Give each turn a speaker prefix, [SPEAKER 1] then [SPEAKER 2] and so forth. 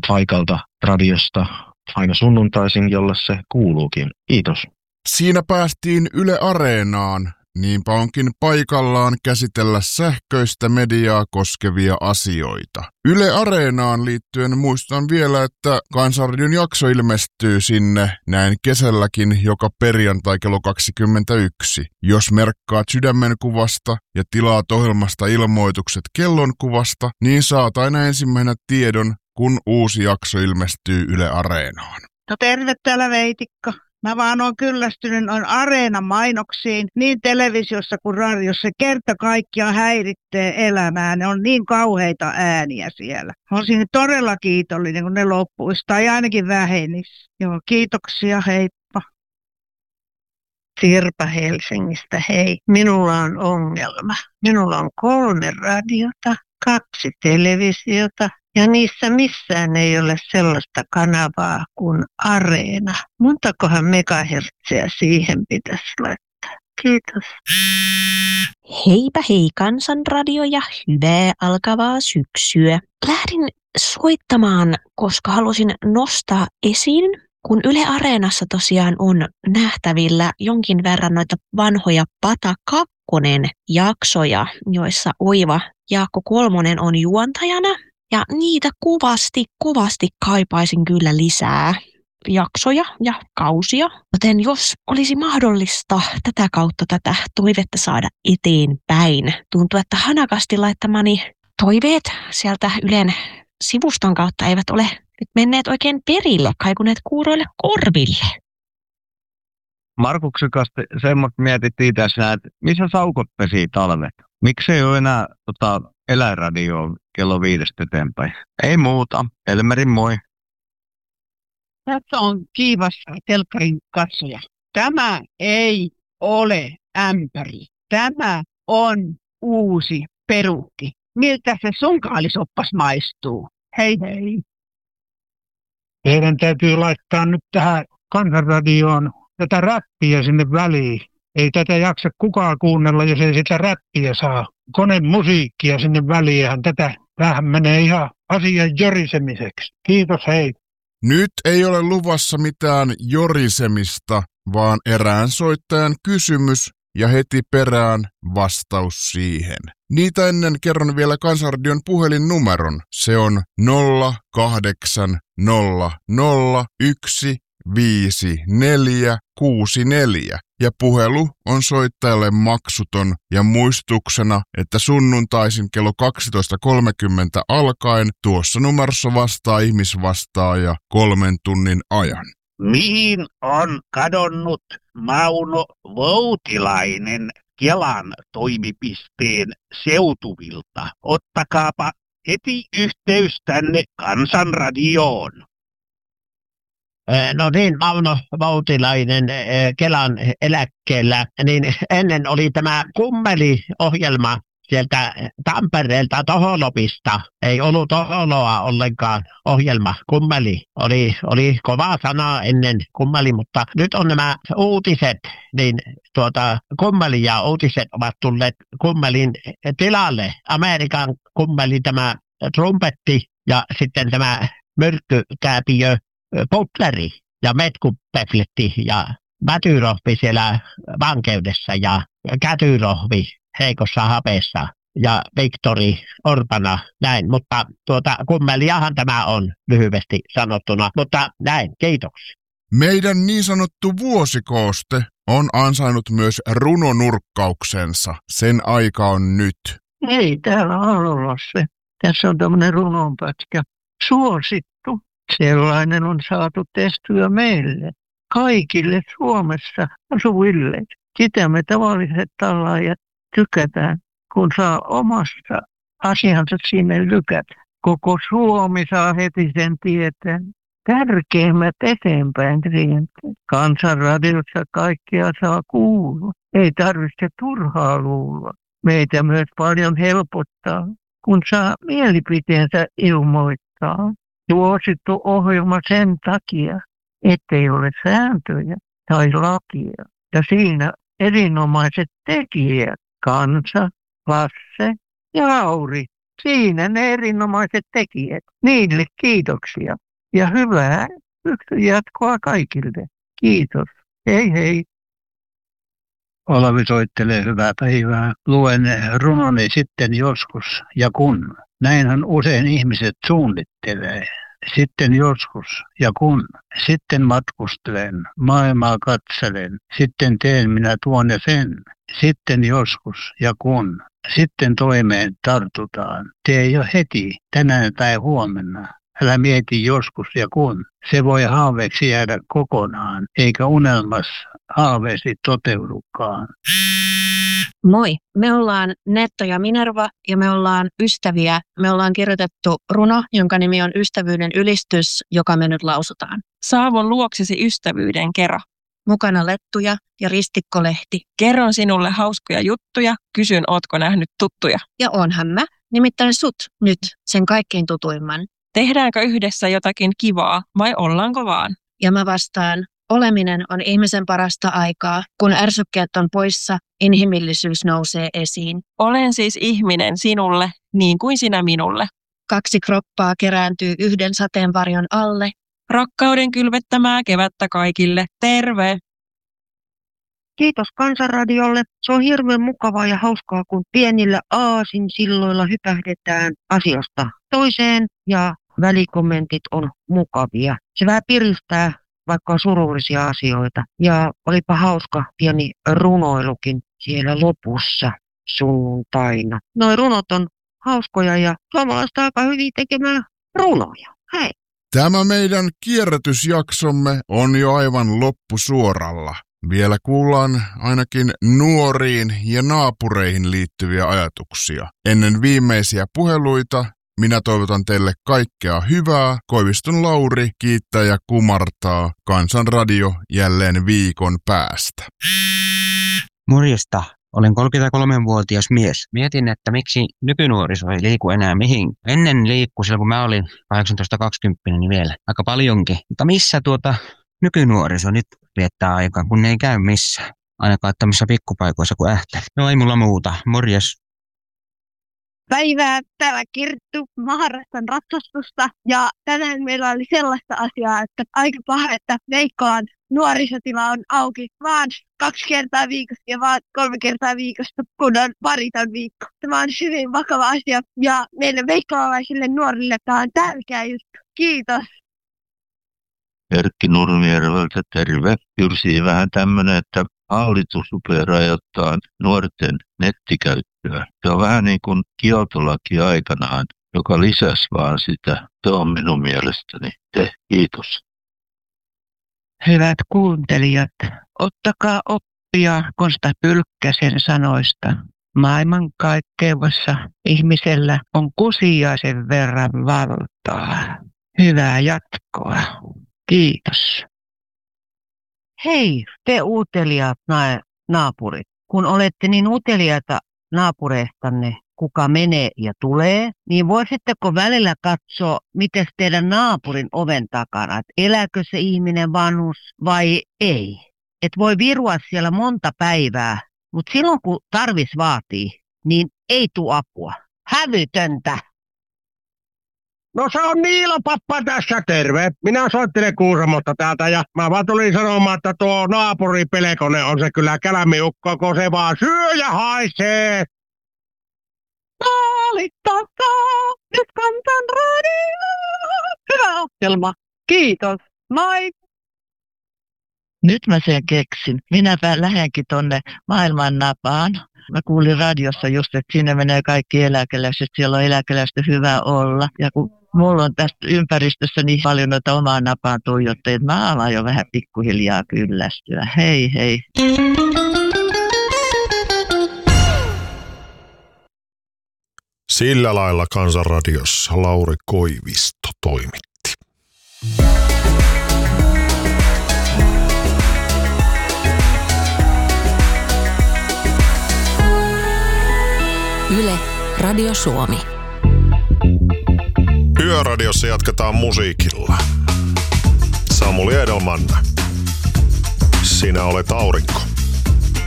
[SPEAKER 1] paikalta radiosta aina sunnuntaisin, jolle se kuuluukin. Kiitos.
[SPEAKER 2] Siinä päästiin Yle Areenaan. Niinpä onkin paikallaan käsitellä sähköistä mediaa koskevia asioita. Yle Areenaan liittyen muistan vielä, että Kansanradion jakso ilmestyy sinne näin kesälläkin joka perjantai kello 21. Jos merkkaat sydämenkuvasta ja tilaat ohjelmasta ilmoitukset kellonkuvasta, niin saat aina ensimmäisenä tiedon, kun uusi jakso ilmestyy Yle Areenaan.
[SPEAKER 3] No terve täällä Veitikka. Mä vaan oon kyllästynyt noin Areenan mainoksiin, niin televisiossa kuin radiossa. Kerta kaikkiaan häiritsee elämää. Ne on niin kauheita ääniä siellä. Olisin todella kiitollinen, kun ne loppuisi tai ainakin vähenisi. Joo, kiitoksia, heippa.
[SPEAKER 4] Sirpa Helsingistä, hei. Minulla on ongelma. Minulla on 3 radiota, 2 televisiota. Ja niissä missään ei ole sellaista kanavaa kuin Areena. Montakohan megahertsiä siihen pitäisi laittaa? Kiitos.
[SPEAKER 5] Heipä hei Kansanradio ja hyvää alkavaa syksyä. Lähdin soittamaan, koska halusin nostaa esiin, kun Yle Areenassa tosiaan on nähtävillä jonkin verran noita vanhoja Pata 2 jaksoja, joissa oiva Jaakko Kolmonen on juontajana. Ja niitä kovasti kaipaisin kyllä lisää jaksoja ja kausia. Joten jos olisi mahdollista tätä kautta tätä toivetta saada eteenpäin. Tuntuu, että hanakasti laittamani toiveet sieltä Ylen sivuston kautta eivät ole nyt menneet oikein perille, kaikuneet kuuroille korville.
[SPEAKER 6] Markuksen kanssa semmoista mietittiin tässä, että missä saukot pesii talvet? Miksi ei ole enää eläinradioa kello 5 eteenpäin? Ei muuta. Elmerin moi.
[SPEAKER 3] Tässä on kiivas telkkarin katsoja. Tämä ei ole ämpäri. Tämä on uusi perukki. Miltä se sunkaalisoppas maistuu? Hei hei.
[SPEAKER 7] Teidän täytyy laittaa nyt tähän Kansanradioon tätä räppiä sinne väliin. Ei tätä jaksa kukaan kuunnella, jos ei sitä räppiä saa. Konemusiikkia sinne väliin. Tämähän menee ihan asian jorisemiseksi. Kiitos, hei.
[SPEAKER 2] Nyt ei ole luvassa mitään jorisemista, vaan erään soittajan kysymys ja heti perään vastaus siihen. Niitä ennen kerron vielä Kansanradion puhelinnumeron. Se on 0800 15464 ja puhelu on soittajalle maksuton ja muistutuksena, että sunnuntaisin kello 12.30 alkaen tuossa numerossa vastaa ihmisvastaaja 3 tunnin ajan.
[SPEAKER 8] Mihin on kadonnut Mauno Voutilainen Kelan toimipisteen seutuvilta? Ottakaapa heti yhteys tänne Kansanradioon.
[SPEAKER 9] No niin, Mauno Voutilainen Kelan eläkkeellä, niin ennen oli tämä Kummeli-ohjelma sieltä Tampereelta Toholopista. Ei ollut Toholoa ollenkaan ohjelma. Kummeli oli kova sana ennen Kummeli, mutta nyt on nämä uutiset, niin Kummeli ja uutiset ovat tulleet Kummelin tilalle. Amerikan Kummeli, tämä trumpetti ja sitten tämä myrkkykääpiö Butleri ja Metkupefletti ja Mätyrohvi siellä vankeudessa ja Kätyrohvi heikossa hapeessa ja Viktori Orpana, näin. Mutta kummeliahan tämä on lyhyesti sanottuna, mutta näin, kiitoksia.
[SPEAKER 2] Meidän niin sanottu vuosikooste on ansainnut myös runonurkkauksensa. Sen aika on nyt.
[SPEAKER 4] Ei, täällä Alolla tässä on tämmöinen runonpätkä. Suosittu. Sellainen on saatu tehtyä meille, kaikille Suomessa asuville. Sitä me tavalliset tallaajat tykätään, kun saa omasta asiansa sinne lykätä. Koko Suomi saa heti sen tietää. Tärkeimmät eteenpäin rienteet. Kansanradiossa kaikkea saa kuulla. Ei tarvitse turhaa luulla. Meitä myös paljon helpottaa, kun saa mielipiteensä ilmoittaa. Suosittu ohjelma sen takia, ettei ole sääntöjä tai lakia. Ja siinä erinomaiset tekijät, Kansa, Lasse ja Lauri. Siinä ne erinomaiset tekijät. Niille kiitoksia. Ja hyvää syksyn jatkoa kaikille. Kiitos. Hei hei.
[SPEAKER 10] Olavi soittelee hyvää päivää. Luen runoni sitten joskus ja kun. Näinhän usein ihmiset suunnittelee. Sitten joskus ja kun. Sitten matkustelen, maailmaa katselen. Sitten teen minä tuon ja sen. Sitten joskus ja kun. Sitten toimeen tartutaan. Tee jo heti, tänään tai huomenna. Älä mieti joskus ja kun. Se voi haaveeksi jäädä kokonaan, eikä unelmassa haaveesi toteudukaan.
[SPEAKER 5] Moi, me ollaan Netto ja Minerva ja me ollaan ystäviä. Me ollaan kirjoitettu runo, jonka nimi on Ystävyyden ylistys, joka me nyt lausutaan.
[SPEAKER 11] Saavun luoksesi ystävyyden kera.
[SPEAKER 5] Mukana lettuja ja ristikkolehti.
[SPEAKER 11] Kerron sinulle hauskoja juttuja, kysyn ootko nähnyt tuttuja.
[SPEAKER 5] Ja onhan mä, nimittäin sut nyt, sen kaikkein tutuimman.
[SPEAKER 11] Tehdäänkö yhdessä jotakin kivaa vai ollaanko vaan?
[SPEAKER 5] Ja mä vastaan, oleminen on ihmisen parasta aikaa. Kun ärsykkeet on poissa, inhimillisyys nousee esiin.
[SPEAKER 11] Olen siis ihminen sinulle, niin kuin sinä minulle.
[SPEAKER 5] 2 kroppaa kerääntyy yhden sateenvarjon alle.
[SPEAKER 11] Rakkauden kylvettämää kevättä kaikille. Terve!
[SPEAKER 3] Kiitos Kansanradiolle. Se on hirveän mukavaa ja hauskaa, kun pienillä aasinsilloilla hypähdetään asiasta toiseen ja välikommentit on mukavia. Se vähän piristää, vaikka on surullisia asioita. Ja olipa hauska pieni runoilukin siellä lopussa sunnuntaina. Noi runot on hauskoja ja suomalaista aika hyvin tekemään runoja. Hei!
[SPEAKER 2] Tämä meidän kierrätysjaksomme on jo aivan loppusuoralla. Vielä kuullaan ainakin nuoriin ja naapureihin liittyviä ajatuksia. Ennen viimeisiä puheluita minä toivotan teille kaikkea hyvää. Koiviston Lauri kiittää ja kumartaa. Kansanradio jälleen viikon päästä.
[SPEAKER 12] Morjesta. Olen 33-vuotias mies. Mietin, että miksi nykynuoriso ei liiku enää mihin. Ennen liikkui silloin, kun mä olin 18-20, niin vielä aika paljonkin. Mutta missä nykynuoriso nyt viettää aikaa, kun ne ei käy missään. Ainakaan tämmöisissä pikkupaikoissa kuin Ähtä. No ei mulla muuta. Morjes.
[SPEAKER 13] Päivää, täällä Kirttu. Mä harrastan ratsastusta ja tänään meillä oli sellaista asiaa, että aika paha, että veikkaan nuorisotila on auki vaan 2 kertaa viikossa ja vaan 3 kertaa viikossa, kun on pariton viikko. Tämä on hyvin vakava asia ja meille veikkalaisille nuorille tämä on tärkeä juttu. Kiitos.
[SPEAKER 14] Erkki Nurmijärveltä, terve. Jyrsii vähän tämmöinen, että hallitus rupeaa rajoittaa nuorten nettikäyttöä. Se on vähän niin kuin kieltolaki aikanaan, joka lisäsi vaan sitä. Se on minun mielestäni. Kiitos.
[SPEAKER 15] Hyvät kuuntelijat, ottakaa oppia Konsta Pylkkäsen sanoista. Maailmankaikkeudessa ihmisellä on kusiaisen verran valtaa. Hyvää jatkoa. Kiitos.
[SPEAKER 3] Hei, te uteliaat naapurit. Kun olette niin uteliaita naapureistanne, kuka menee ja tulee, niin voisitteko välillä katsoa, miten teidän naapurin oven takana, että elääkö se ihminen vanhus vai ei. Et voi virua siellä monta päivää, mutta silloin kun tarvis vaatii, niin ei tule apua. Hävytöntä.
[SPEAKER 9] No se on Niilo-pappa tässä, terve. Minä soittelen Kuusamolta täältä ja mä vaan tulin sanomaan, että tuo naapuri Pelkonen on se kyllä kälämiukko, kun se vaan syö ja haisee.
[SPEAKER 13] Naalittakaa nyt Kansanradio. Hyvä ohjelma. Kiitos. Moi.
[SPEAKER 15] Nyt mä sen keksin. Minäpä lähdenkin tonne maailman napaan. Mä kuulin radiossa just, että sinne menee kaikki eläkeläiset. Siellä on eläkeläistä hyvä olla. Ja kun mulla on tästä ympäristössä niin paljon noita omaan napaan tuijotteja, että mä alan jo vähän pikkuhiljaa kyllästyä. Hei hei.
[SPEAKER 16] Sillä lailla Kansanradiossa Lauri Koivisto toimitti.
[SPEAKER 17] Yle, Radio Suomi.
[SPEAKER 16] Yöradiossa jatketaan musiikilla. Samuli Edelman. Sinä olet aurinko.